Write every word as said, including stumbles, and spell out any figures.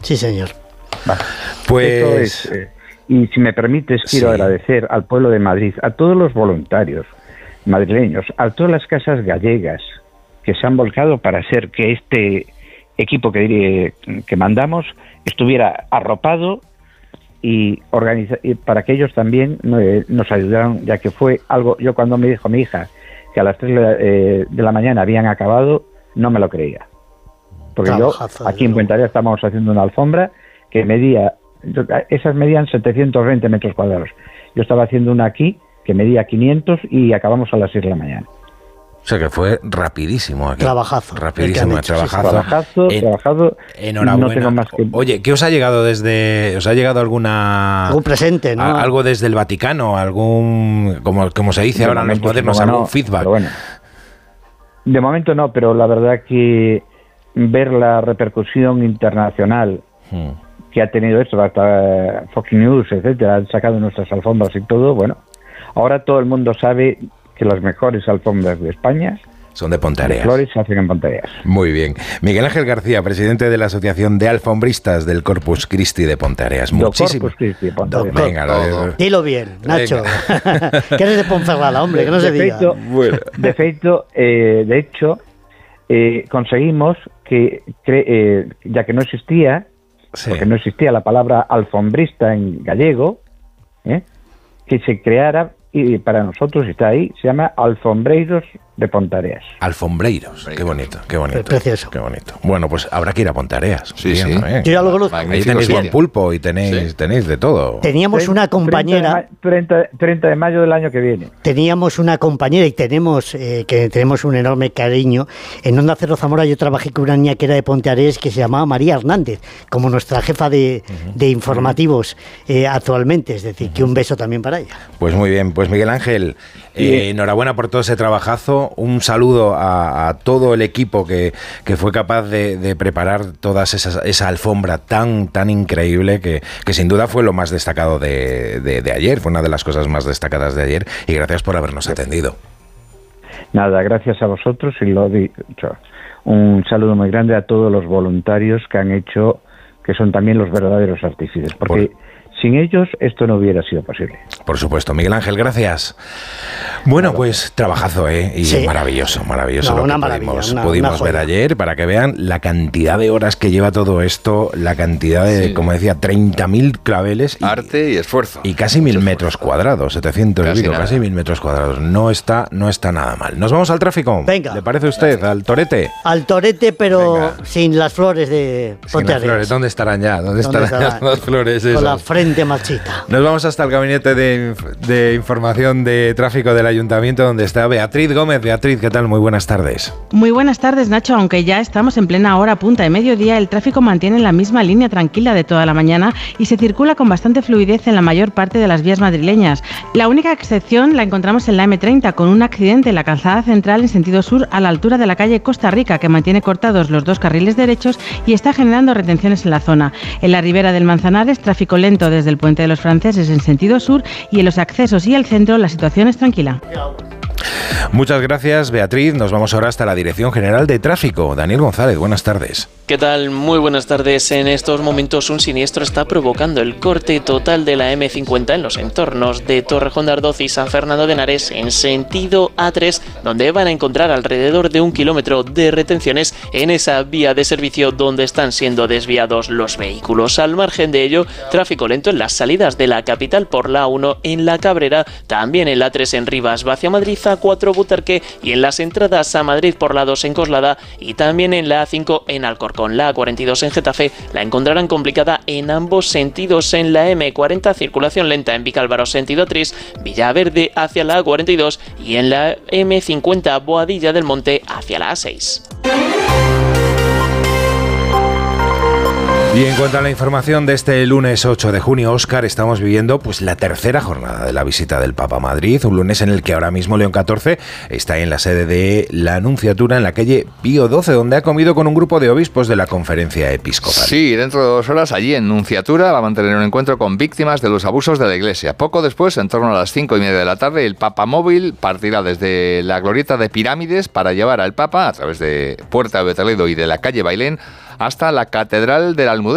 Sí, señor. Vale. Pues... Es, eh, y si me permites, quiero sí. agradecer al pueblo de Madrid, a todos los voluntarios madrileños, a todas las casas gallegas que se han volcado para hacer que este equipo que, que mandamos estuviera arropado y, organiza, y para que ellos también eh, nos ayudaran, ya que fue algo, yo cuando me dijo mi hija que a las tres eh, de la mañana habían acabado, no me lo creía. Porque Trabajazo, yo, aquí en Puente Areas estábamos haciendo una alfombra que medía, esas medían setecientos veinte metros cuadrados. Yo estaba haciendo una aquí que medía quinientos y acabamos a las seis de la mañana. O sea que fue rapidísimo aquí. Trabajazo. Rapidísimo, hecho, trabajazo. Sí, trabajazo, en, trabajado. Enhorabuena. No tengo más que... Oye, ¿qué os ha llegado desde... ¿Os ha llegado alguna... algún presente, ¿no? A, algo desde el Vaticano, algún... Como, como se dice de ahora en los modernos, no, algún no, feedback? Bueno, de momento no, pero la verdad que ver la repercusión internacional hmm. que ha tenido esto, hasta Fox News, etcétera, han sacado nuestras alfombras y todo, bueno, ahora todo el mundo sabe que las mejores alfombras de España son de Ponte Areas. De flores se hacen en Ponte Areas. Muy bien. Miguel Ángel García, presidente de la Asociación de Alfombristas del Corpus Christi de Ponte Areas. Muchísimas gracias. Venga, lo dilo bien, Nacho. Que eres de Ponferrada, hombre, que no se de diga. Feito, bueno. De feito, eh, de hecho, eh, conseguimos que, cre- eh, ya que no existía, sí. porque no existía la palabra alfombrista en gallego, ¿eh? que se creara, y para nosotros está ahí, se llama Alfombreiros de Ponte Areas. Alfombreiros, qué bonito, qué bonito. Precioso. Qué bonito. Bueno, pues habrá que ir a Ponte Areas. Sí, sí. ¿eh? Yo ya lo conozco. Ahí tenéis buen pulpo y tenéis, sí. tenéis de todo. Teníamos una compañera... treinta de mayo del año que viene. Teníamos una compañera y tenemos eh, que tenemos un enorme cariño. En Onda Cero Zamora yo trabajé con una niña que era de Ponte Areas que se llamaba María Hernández, como nuestra jefa de, uh-huh. de informativos eh, actualmente. Es decir, uh-huh. que un beso también para ella. Pues muy bien, pues Miguel Ángel, eh, enhorabuena por todo ese trabajazo. Un saludo a, a todo el equipo que, que fue capaz de, de preparar toda esa, esa alfombra tan, tan increíble que, que sin duda fue lo más destacado de, de, de ayer, fue una de las cosas más destacadas de ayer, y gracias por habernos atendido. Nada, gracias a vosotros y lo dicho. Un saludo muy grande a todos los voluntarios que han hecho, que son también los verdaderos artífices, porque... Por... sin ellos esto no hubiera sido posible. Por supuesto. Miguel Ángel, gracias. Bueno, pues trabajazo, ¿eh? Y sí. maravilloso, maravilloso no, lo una que maravilla, pudimos, una, pudimos una ver ayer, para que vean la cantidad de horas que lleva todo esto, la cantidad de, sí. como decía, treinta mil claveles. Y, Arte y esfuerzo. Y casi mil metros cuadrados, setecientos casi, digo, casi mil metros cuadrados. No está, no está nada mal. ¿Nos vamos al tráfico? Venga. ¿Le parece a usted? ¿Al torete? Al torete, pero Venga. sin las flores de Ponte Areas. ¿Dónde estarán ya? ¿Dónde, ¿Dónde estarán, estarán las flores esas? Con la frente marchita. Nos vamos hasta el gabinete de, de información de tráfico del Ayuntamiento, donde está Beatriz Gómez. Beatriz, ¿qué tal? Muy buenas tardes. Muy buenas tardes, Nacho. Aunque ya estamos en plena hora punta de mediodía, el tráfico mantiene la misma línea tranquila de toda la mañana y se circula con bastante fluidez en la mayor parte de las vías madrileñas. La única excepción la encontramos en la eme treinta, con un accidente en la calzada central en sentido sur a la altura de la calle Costa Rica, que mantiene cortados los dos carriles derechos y está generando retenciones en la zona. En la ribera del Manzanares, tráfico lento desde el Puente de los Franceses en sentido sur, y en los accesos y el centro la situación es tranquila. Muchas gracias, Beatriz. Nos vamos ahora hasta la Dirección General de Tráfico. Daniel González, buenas tardes. ¿Qué tal? Muy buenas tardes. En estos momentos un siniestro está provocando el corte total de la eme cincuenta en los entornos de Torrejón de Ardoz y San Fernando de Henares en sentido a tres, donde van a encontrar alrededor de un kilómetro de retenciones en esa vía de servicio donde están siendo desviados los vehículos. Al margen de ello, tráfico lento en las salidas de la capital por la A uno en La Cabrera, también en la A tres en Rivas hacia Madrid, A cuatro Butarque, y en las entradas a Madrid por la A dos en Coslada, y también en la A cinco en Alcorcón. La A cuarenta y dos en Getafe la encontrarán complicada en ambos sentidos. En la eme cuarenta, circulación lenta en Vicálvaro sentido Tris, Villaverde hacia la A cuarenta y dos, y en la eme cincuenta Boadilla del Monte hacia la A seis. Y en cuanto a la información de este lunes ocho de junio, Óscar, estamos viviendo pues la tercera jornada de la visita del Papa a Madrid, un lunes en el que ahora mismo León catorce está en la sede de la Anunciatura en la calle Pío doce, donde ha comido con un grupo de obispos de la Conferencia Episcopal. Sí, dentro de dos horas allí en Nunciatura va a mantener un encuentro con víctimas de los abusos de la Iglesia. Poco después, en torno a las cinco y media de la tarde, el Papa Móvil partirá desde la glorieta de Pirámides para llevar al Papa, a través de Puerta de Toledo y de la calle Bailén, hasta la Catedral de la Almudena.